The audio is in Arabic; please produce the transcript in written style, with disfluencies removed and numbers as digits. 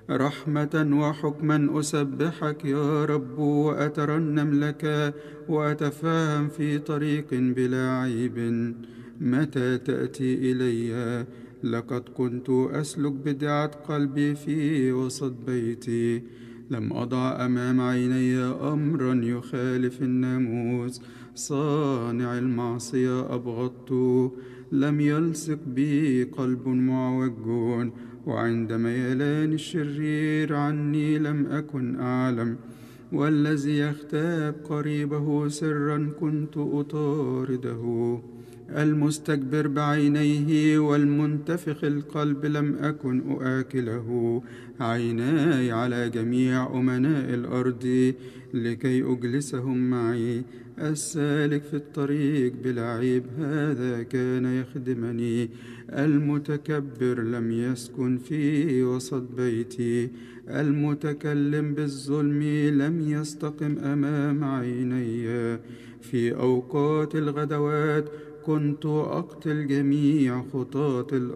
رحمة وحكما أسبحك يا رب، وأترنم لك وأتفاهم في طريق بلا عيب. متى تأتي إلي؟ لقد كنت أسلك بدعة قلبي في وسط بيتي. لم أضع أمام عيني أمرا يخالف الناموس. صانع المعصية أبغضت، لم يلصق بي قلب معوج، وعند ميلان الشرير عني لم أكن أعلم. والذي يغتاب قريبه سرا كنت أطارده. المستكبر بعينيه والمنتفخ القلب لم أكن أآكله. عيناي على جميع أمناء الأرض لكي أجلسهم معي. السالك في الطريق بلا عيب هذا كان يخدمني. المتكبر لم يسكن في وسط بيتي. المتكلم بالظلم لم يستقم أمام عيني. في أوقات الغدوات كنت أقتل جميع خطاة